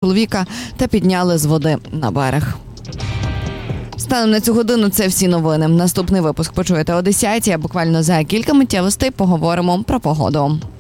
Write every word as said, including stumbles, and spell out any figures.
чоловіка та підняли з води на берег. Станом на цю годину це всі новини. Наступний випуск почуєте о десятій, а буквально за кілька миттєвостей поговоримо про погоду.